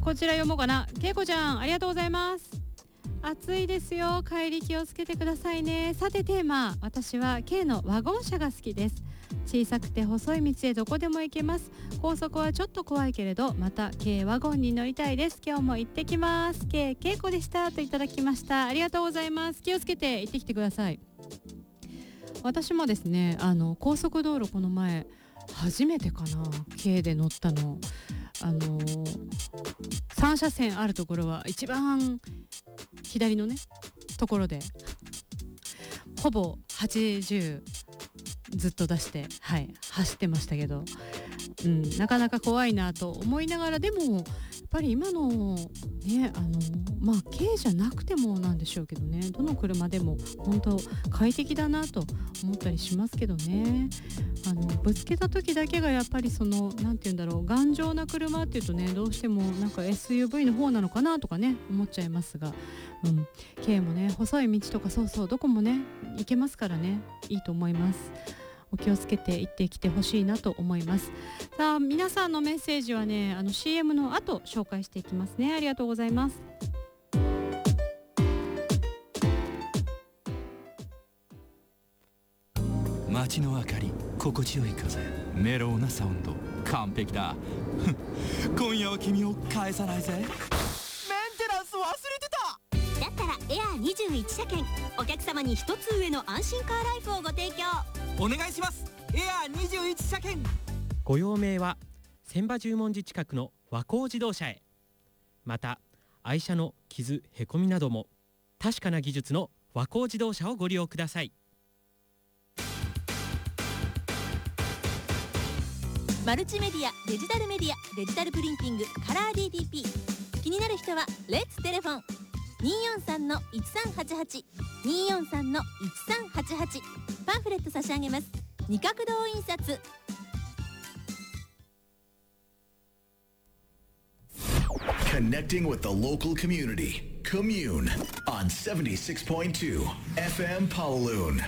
こちら読もうかな。けいこちゃんありがとうございます。暑いですよ、帰り気をつけてくださいね。さてテーマ、私は軽のワゴン車が好きです。小さくて細い道へどこでも行けます。高速はちょっと怖いけれど、また軽ワゴンに乗りたいです。今日も行ってきます。けいこでしたといただきました。ありがとうございます。気をつけて行ってきてください。私もですね、高速道路この前初めてかな、軽で乗ったの。3車線あるところは一番左のねところでほぼ80ずっと出して、はい、走ってましたけど、なかなか怖いなと思いながら、でもやっぱり今のね、軽じゃなくてもなんでしょうけどね、どの車でも本当快適だなと思ったりしますけどね。ぶつけた時だけがやっぱりなんて言うんだろう、頑丈な車っていうとね、どうしてもなんか SUV の方なのかなとかね思っちゃいますが、軽もね、細い道とかそうどこもね行けますからね、いいと思います。お気をつけて行ってきてほしいなと思います。さあ皆さんのメッセージはね、CM の後紹介していきますね。ありがとうございます。 街の明かり、心地よい風、メロウなサウンド、完璧だ今夜は君を返さないぜ。メンテナンス忘れてた。 だったらエアー21車検、お客様に一つ上の安心カーライフをご提供お願いします。エアー21車検。 ご用命は千葉十文字近くの和光自動車へ。また愛車の傷へこみなども確かな技術の和光自動車をご利用ください。 マルチメディア、デジタルメディア、デジタルプリンティング、カラー DTP。 気になる人はレッツテレフォン 243-1388 243-1388。 パンフレット差し上げます。二角堂印刷。 Connecting with the local community. Commune on 76.2 FM Pawaloon。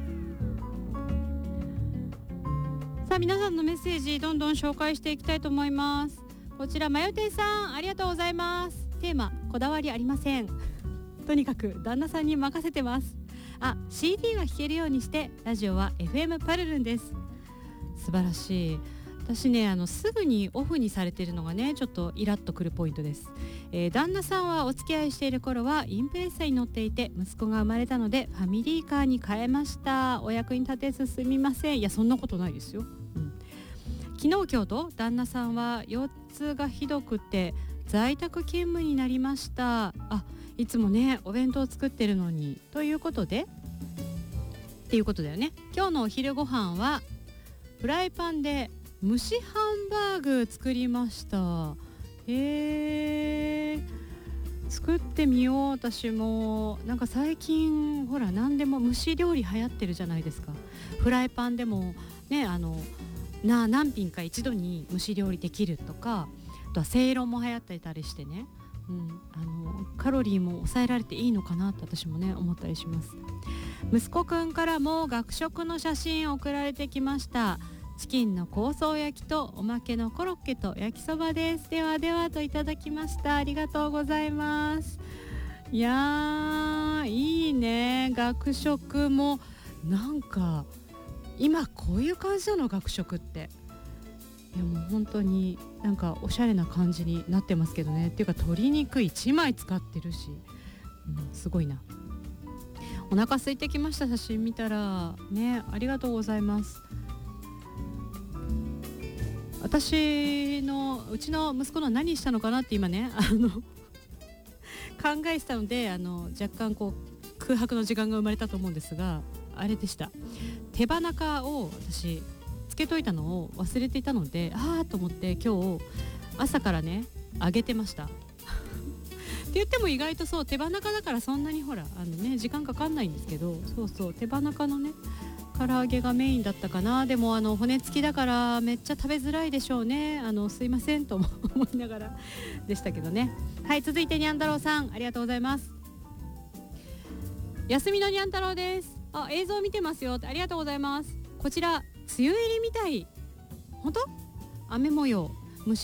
さあ皆さんのメッセージどんどん紹介していきたいと思います。こちらまよていさんありがとうございます。テーマ、こだわりありません。とにかく旦那さんに任せてます。CD は聴けるようにしてラジオは FM パルルンです。素晴らしい。私ね、すぐにオフにされているのがねちょっとイラッとくるポイントです。旦那さんはお付き合いしている頃はインプレッサに乗っていて、息子が生まれたのでファミリーカーに変えました。お役に立てずすみません。いやそんなことないですよ。昨日今日と旦那さんは腰痛がひどくて在宅勤務になりました。いつもねお弁当を作ってるのにということでっていうことだよね。今日のお昼ご飯はフライパンで蒸しハンバーグ作りました。作ってみよう。私もなんか最近ほら何でも蒸し料理流行ってるじゃないですか。フライパンでもね何品か一度に蒸し料理できるとか、あとはせいろも流行ってたりしてね、カロリーも抑えられていいのかなって私もね思ったりします。息子くんからも学食の写真送られてきました。チキンの香草焼きとおまけのコロッケと焼きそばです。ではではといただきました。ありがとうございます。いやーいいね。学食もなんか今こういう感じなの、学食って。いやもう本当になんかおしゃれな感じになってますけどね。っていうか鶏肉1枚使ってるし、すごいな。お腹空いてきました。写真見たらね。ありがとうございます。うちの息子の何したのかなって今ね考えてたので若干こう空白の時間が生まれたと思うんですが、あれでした。手羽中を私つけといたのを忘れていたので、と思って今日朝からね揚げてましたって言っても意外とそう手羽中だからそんなにほら時間かかんないんですけど、そう手羽中のね唐揚げがメインだったかな。でも骨付きだからめっちゃ食べづらいでしょうね。すいませんと思いながらでしたけどね。はい、続いてにゃん太郎さんありがとうございます。休みのにゃん太郎です。映像見てますよってありがとうございます。こちら梅雨入りみたい。本当？雨模様